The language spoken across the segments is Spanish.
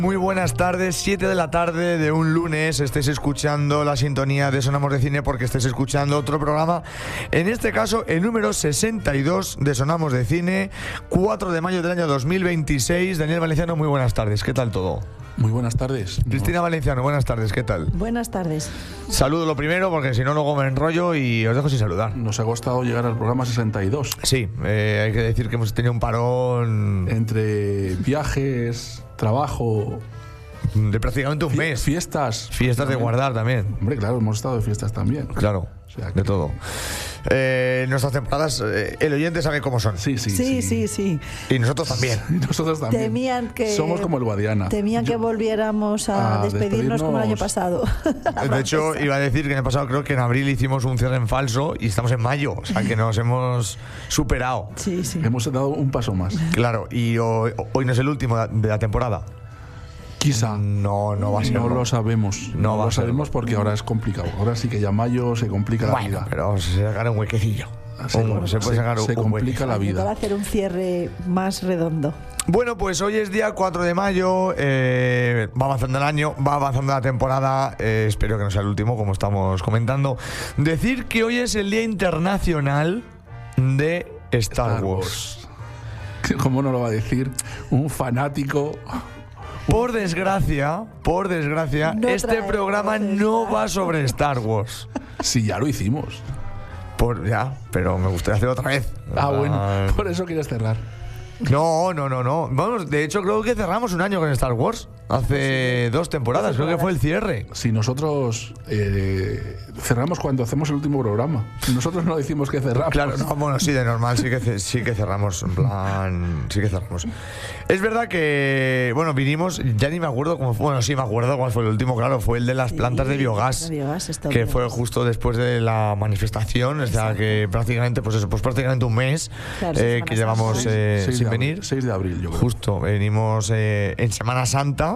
Muy buenas tardes, 7 de la tarde de un lunes. Estáis escuchando la sintonía de Sonamos de Cine porque estáis escuchando otro programa. En este caso, el número 62 de Sonamos de Cine, 4 de mayo del año 2026. Daniel Valenciano, muy buenas tardes. ¿Qué tal todo? Muy buenas tardes. Cristina Valenciano, buenas tardes. ¿Qué tal? Buenas tardes. Saludo lo primero porque si no luego me enrollo y os dejo sin saludar. Nos ha costado llegar al programa 62. Sí, hay que decir que hemos tenido un parón entre viajes, trabajo, de prácticamente un mes. Fiestas de guardar también. Hombre, claro, hemos estado de fiestas también. Claro, O sea que... de todo. Nuestras temporadas, el oyente sabe cómo son. Sí. Y nosotros también. Y nosotros también. Temían que... Somos como el Guadiana. Temían que volviéramos a despedirnos como el año pasado. De hecho, iba a decir que en el pasado creo que en abril hicimos un cierre en falso y estamos en mayo. O sea que nos hemos superado. Sí. Hemos dado un paso más. Claro, y hoy no es el último de la temporada. Quizá. No va a ser. No lo sabemos. No lo sabemos porque ahora es complicado. Ahora sí que ya mayo se complica la vida. Pero se sacará un huequecillo. Se complica la vida. Para hacer un cierre más redondo. Bueno, pues hoy es día 4 de mayo, va avanzando el año, va avanzando la temporada, espero que no sea el último, como estamos comentando. Decir que hoy es el Día Internacional de Star Wars. ¿Cómo no lo va a decir? Un fanático... Por desgracia, No este programa no va sobre Star Wars. Sí, ya lo hicimos. Pero me gustaría hacerlo otra vez. Bueno, por eso quieres cerrar. No. Vamos, de hecho creo que cerramos un año con Star Wars. Hace 2 temporadas, creo que fue el cierre. Si nosotros cerramos cuando hacemos el último programa. Si nosotros no decimos que cerramos. Claro, no, bueno, sí, de normal sí que cerramos, en plan, sí que cerramos. Es verdad que, bueno, vinimos, ya ni me acuerdo cómo fue, bueno, sí me acuerdo cuál fue el último, claro, fue el de las plantas de biogás, que fue justo después de la manifestación, o sea que prácticamente, pues prácticamente un mes, claro, que llevamos sin venir. 6 de abril, yo creo. Justo, venimos en Semana Santa.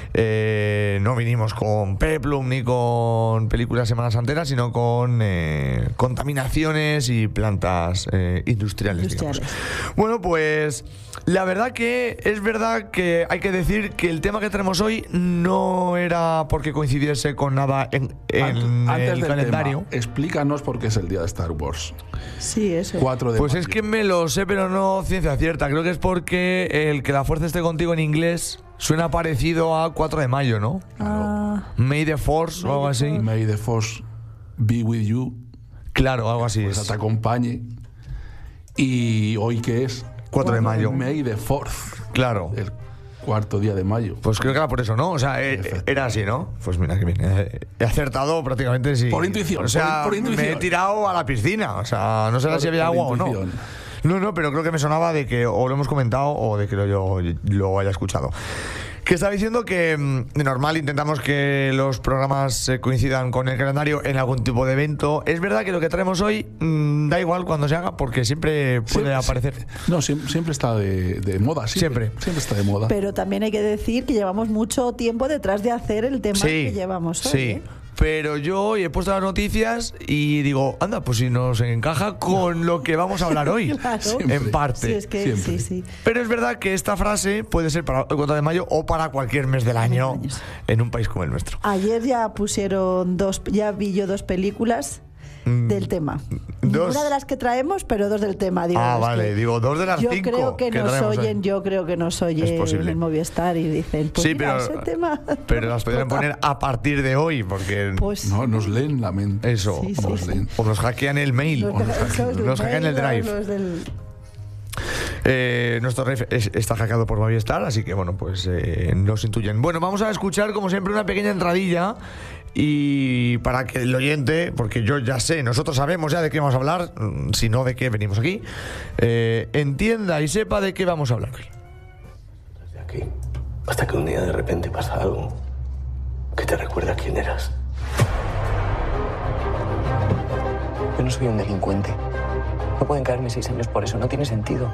No vinimos con peplum ni con películas semanas anteras, sino con contaminaciones y plantas industriales. Digamos. Bueno, pues la verdad que es verdad que hay que decir que el tema que tenemos hoy no era porque coincidiese con nada en el calendario. Tema, explícanos por qué es el día de Star Wars. Sí, eso. 4 de Pues mayo. Es que me lo sé, pero no ciencia cierta. Creo que es porque el que la fuerza esté contigo en inglés suena parecido a 4 de mayo, ¿no? May the Force o algo así. May the Force be with you. Claro, algo así pues es. Te acompañe. Y hoy que es 4 de mayo. May the 4th. Claro. El 4º día de mayo. Pues creo que era por eso, ¿no? O sea, era así, ¿no? Pues mira que bien. He acertado prácticamente sí. Por intuición. O sea, por intuición. me he tirado a la piscina. O sea, no sé si había agua o no. No, pero creo que me sonaba de que o lo hemos comentado o de que yo lo haya escuchado. Que estaba diciendo que de normal intentamos que los programas coincidan con el calendario en algún tipo de evento. Es verdad que lo que traemos hoy da igual cuando se haga porque siempre puede aparecer. No, siempre está de moda. Siempre está de moda. Pero también hay que decir que llevamos mucho tiempo detrás de hacer el tema que llevamos hoy. Sí. Pero yo hoy he puesto las noticias y digo, anda, pues si nos encaja con lo que vamos a hablar hoy. Claro. En parte. Sí, es que sí. Pero es verdad que esta frase puede ser para el 4 de mayo o para cualquier mes del año en un país como el nuestro. Ayer ya pusieron ya vi yo 2 películas del tema. Una de las que traemos, pero 2 del tema. Digo, vale, digo 2 de las 5 yo creo que nos oyen en Movistar y dicen, pues sí, mira, ese tema. Pero las podrían poner a partir de hoy, porque no nos leen la mente. Eso, sí. O nos hackean el mail, nos hackean el drive. Nuestro drive está hackeado por Movistar, así que bueno, pues nos intuyen. Bueno, vamos a escuchar como siempre una pequeña entradilla y para que el oyente, porque yo ya sé, nosotros sabemos ya de qué vamos a hablar, si no de qué venimos aquí, entienda y sepa de qué vamos a hablar hoy. Desde aquí, hasta que un día de repente pasa algo que te recuerda quién eras. Yo no soy un delincuente. No pueden caerme 6 años por eso, no tiene sentido.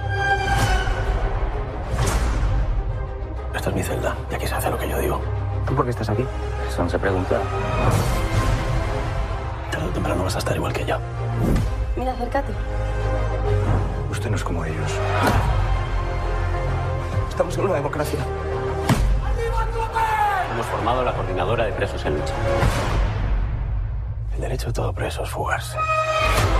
Esta es mi celda y aquí se hace lo que yo digo. ¿Tú por qué estás aquí? Eso no se pregunta. Tarde o temprano vas a estar igual que yo. Mira, acércate. Usted no es como ellos. Estamos en una democracia. ¡Arriba tú! formado la Coordinadora de Presos en Lucha. El derecho de todo preso es fugarse.